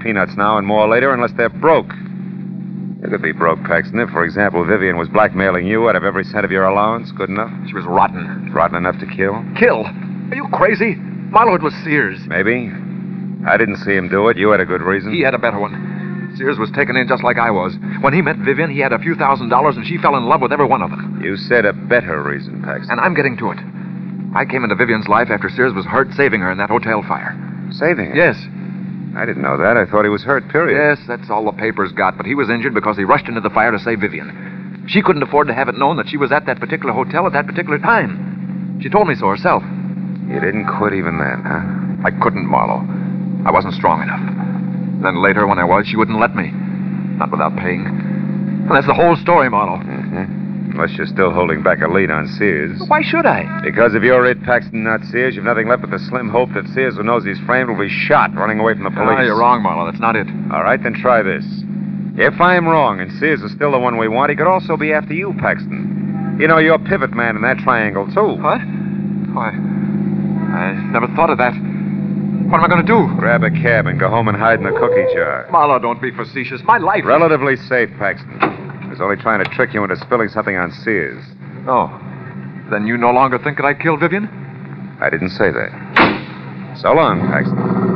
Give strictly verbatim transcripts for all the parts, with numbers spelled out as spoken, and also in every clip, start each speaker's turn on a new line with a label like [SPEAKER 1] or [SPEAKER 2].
[SPEAKER 1] peanuts now and more later unless they're broke. You could be broke, Paxton, if, for example, Vivian was blackmailing you out of every cent of your allowance. Good enough?
[SPEAKER 2] She was rotten.
[SPEAKER 1] Rotten enough to kill?
[SPEAKER 2] Kill? Are you crazy? Marlowe, it was Sears.
[SPEAKER 1] Maybe. I didn't see him do it. You had a good reason.
[SPEAKER 2] He had a better one. Sears was taken in just like I was. When he met Vivian, he had a few thousand dollars, and she fell in love with every one of them.
[SPEAKER 1] You said a better reason, Paxton.
[SPEAKER 2] And I'm getting to it. I came into Vivian's life after Sears was hurt saving her in that hotel fire.
[SPEAKER 1] Saving her?
[SPEAKER 2] Yes.
[SPEAKER 1] I didn't know that. I thought he was hurt, period.
[SPEAKER 2] Yes, that's all the papers got, but he was injured because he rushed into the fire to save Vivian. She couldn't afford to have it known that she was at that particular hotel at that particular time. She told me so herself.
[SPEAKER 1] You didn't quit even then, huh?
[SPEAKER 2] I couldn't, Marlowe. I wasn't strong enough. Then later, when I was, she wouldn't let me. Not without paying. And that's the whole story, Marlowe.
[SPEAKER 1] Mm-hmm. Unless you're still holding back a lead on Sears.
[SPEAKER 2] Why should I?
[SPEAKER 1] Because if you're it, Paxton, not Sears, you've nothing left but the slim hope that Sears, who knows he's framed, will be shot running away from the police.
[SPEAKER 2] No, you're wrong, Marlowe. That's not it.
[SPEAKER 1] All right, then try this. If I'm wrong and Sears is still the one we want, he could also be after you, Paxton. You know, you're pivot man in that triangle, too.
[SPEAKER 2] What? Why, I never thought of that. What am I going to do?
[SPEAKER 1] Grab a cab and go home and hide in the cookie jar.
[SPEAKER 2] Marlowe, don't be facetious. My life...
[SPEAKER 1] Relatively safe, Paxton. I was only trying to trick you into spilling something on Sears.
[SPEAKER 2] Oh. Then you no longer think that I killed Vivian?
[SPEAKER 1] I didn't say that. So long, Paxton.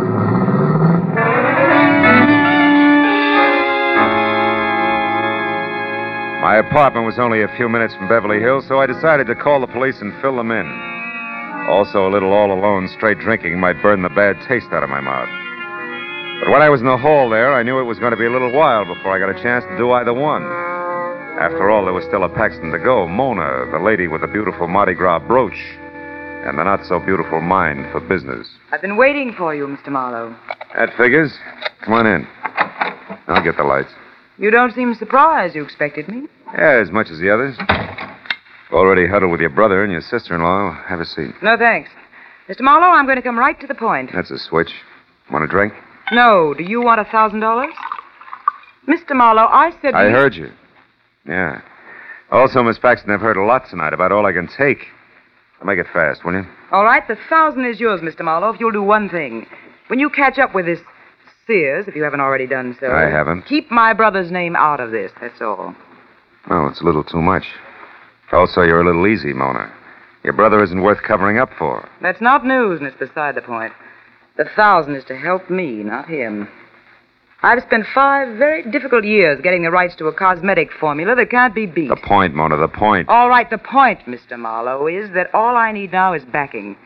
[SPEAKER 1] My apartment was only a few minutes from Beverly Hills, so I decided to call the police and fill them in. Also, a little all-alone straight drinking might burn the bad taste out of my mouth. But when I was in the hall there, I knew it was going to be a little while before I got a chance to do either one. After all, there was still a Paxton to go. Mona, the lady with the beautiful Mardi Gras brooch, and the not-so-beautiful mind for business.
[SPEAKER 3] I've been waiting for you, Mister Marlowe.
[SPEAKER 1] That figures. Come on in. I'll get the lights.
[SPEAKER 3] You don't seem surprised you expected me.
[SPEAKER 1] Yeah, as much as the others. Already huddled with your brother and your sister-in-law. Have a seat.
[SPEAKER 3] No, thanks. Mister Marlowe, I'm going to come right to the point.
[SPEAKER 1] That's a switch. Want a drink?
[SPEAKER 3] No. Do you want a thousand dollars? Mister Marlowe, I said...
[SPEAKER 1] I
[SPEAKER 3] we...
[SPEAKER 1] heard you. Yeah. Also, Miss Paxton, I've heard a lot tonight about all I can take. I'll make it fast, will you?
[SPEAKER 3] All right, the thousand is yours, Mister Marlowe, if you'll do one thing. When you catch up with this Sears, if you haven't already done so...
[SPEAKER 1] I haven't.
[SPEAKER 3] Keep my brother's name out of this, that's all.
[SPEAKER 1] Oh, it's a little too much. Also, you're a little easy, Mona. Your brother isn't worth covering up for.
[SPEAKER 3] That's not news, and it's beside the point. The thousand is to help me, not him. I've spent five very difficult years getting the rights to a cosmetic formula that can't be beat.
[SPEAKER 1] The point, Mona, the point.
[SPEAKER 3] All right, the point, Mister Marlowe, is that all I need now is backing.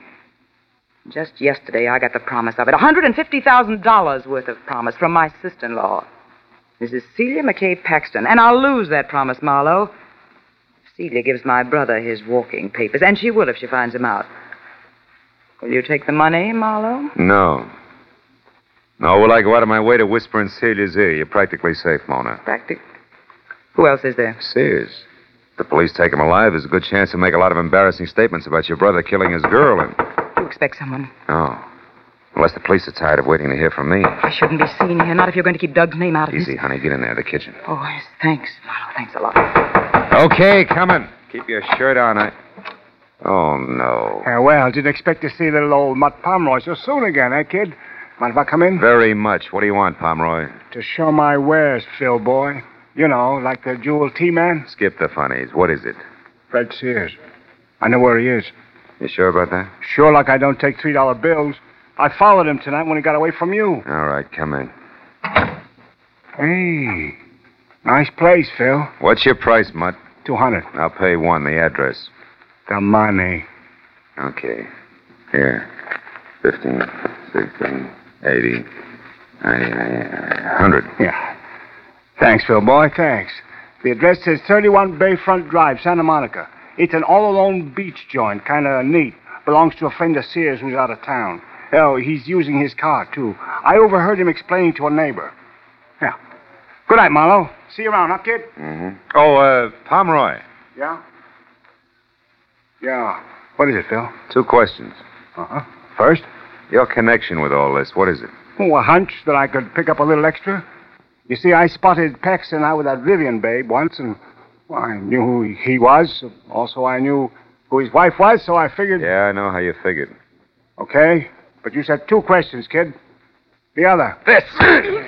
[SPEAKER 3] Just yesterday, I got the promise of it. one hundred fifty thousand dollars worth of promise from my sister-in-law, Missus Celia McKay Paxton. And I'll lose that promise, Marlowe. Celia gives my brother his walking papers, and she will if she finds him out. Will you take the money, Marlowe?
[SPEAKER 1] No. No, will I go out of my way to whisper in Celia's ear? You're practically safe, Mona.
[SPEAKER 3] Practic. Who else is there?
[SPEAKER 1] Sears. If the police take him alive, there's a good chance he'll make a lot of embarrassing statements about your brother killing his girl and...
[SPEAKER 3] You expect someone?
[SPEAKER 1] Oh. Unless the police are tired of waiting to hear from me.
[SPEAKER 3] I shouldn't be seen here, not if you're going to keep Doug's name out of
[SPEAKER 1] Easy,
[SPEAKER 3] this.
[SPEAKER 1] honey. Get in there, the kitchen.
[SPEAKER 3] Oh, yes, thanks, Marlowe. Thanks a lot.
[SPEAKER 1] Okay, coming. Keep your shirt on. I... Oh, no.
[SPEAKER 4] Uh, well, didn't expect to see little old Mutt Pomeroy so soon again, eh, kid? Mind if I come in?
[SPEAKER 1] Very much. What do you want, Pomeroy?
[SPEAKER 4] To show my wares, Phil boy. You know, like the jewel tea man.
[SPEAKER 1] Skip the funnies. What is it?
[SPEAKER 4] Fred Sears. I know where he is.
[SPEAKER 1] You sure about that?
[SPEAKER 4] Sure like I don't take three dollar bills. I followed him tonight when he got away from you.
[SPEAKER 1] All right, come in.
[SPEAKER 4] Hey, nice place, Phil.
[SPEAKER 1] What's your price, Mutt?
[SPEAKER 4] Two hundred.
[SPEAKER 1] I'll pay one. The address.
[SPEAKER 4] The money.
[SPEAKER 1] Okay. Here. Fifteen, sixteen, eighty, ninety, one hundred.
[SPEAKER 4] Yeah. Thanks, Phil boy, thanks. The address says thirty-one Bayfront Drive, Santa Monica. It's an all-alone beach joint, kind of neat. Belongs to a friend of Sears who's out of town. Oh, he's using his car, too. I overheard him explaining to a neighbor. Yeah. Good night, Marlowe. See you around, huh, kid?
[SPEAKER 1] Mm-hmm. Oh, uh, Pomeroy.
[SPEAKER 4] Yeah? Yeah. What is it, Phil?
[SPEAKER 1] Two questions.
[SPEAKER 4] Uh-huh. First?
[SPEAKER 1] Your connection with all this, what is it?
[SPEAKER 4] Oh, a hunch that I could pick up a little extra. You see, I spotted Paxton out with that Vivian babe once, and well, I knew who he was. Also, I knew who his wife was, so I figured...
[SPEAKER 1] Yeah, I know how you figured.
[SPEAKER 4] Okay, but you said two questions, kid. The other.
[SPEAKER 1] This!